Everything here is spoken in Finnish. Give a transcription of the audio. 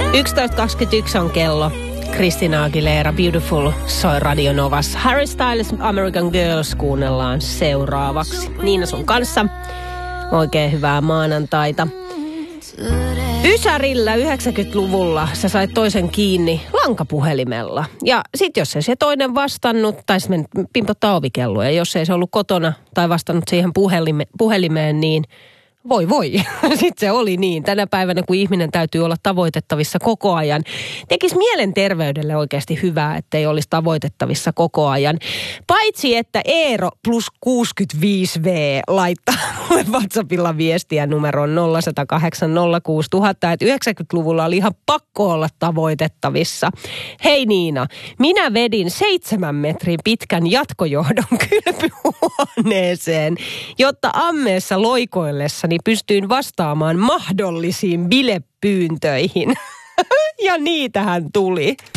11.21 on kello. Christina Aguilera, Beautiful, soi Radio Novassa. Harry Styles, American Girls kuunnellaan seuraavaksi. Niina sun kanssa. Oikein hyvää maanantaita. Ysärillä 90-luvulla sä sait toisen kiinni lankapuhelimella. Ja sit jos ei se toinen vastannut, tai se meni pimpottaa ovikelloa. Ja jos ei se ollut kotona tai vastannut siihen puhelimeen, niin voi. Sitten se oli niin. Tänä päivänä, kun ihminen täytyy olla tavoitettavissa koko ajan. Tekisi mielenterveydelle oikeasti hyvää, ettei olisi tavoitettavissa koko ajan. Paitsi, että Eero plus 65V laittaa mulle WhatsAppilla viestiä numeroon 0108 06000, että 90-luvulla oli ihan pakko olla tavoitettavissa. Hei Niina, minä vedin 7 metrin pitkän jatkojohdon kylpyhuoneeseen, jotta ammeessa loikoillessani pystyin vastaamaan mahdollisiin bilepyyntöihin. Ja niitähän tuli.